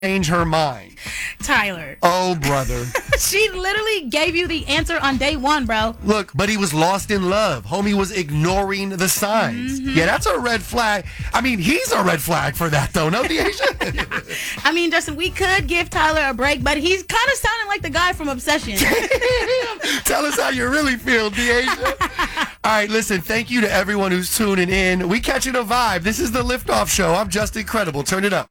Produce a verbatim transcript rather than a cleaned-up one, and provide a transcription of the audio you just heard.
change her mind? Tyler. Oh, brother. She literally gave you the answer on day one, bro. Look, but he was lost in love. Homie was ignoring the signs. Mm-hmm. Yeah, that's a red flag. I mean, he's a red flag for that, though. No, Deasia? I mean, Justin, we could give Tyler a break, but he's kind of sounding like the guy from Obsession. Tell us how you really feel, Deasia. All right, listen, thank you to everyone who's tuning in. We catching a vibe. This is the Liftoff Show. I'm Justin Credible. Turn it up.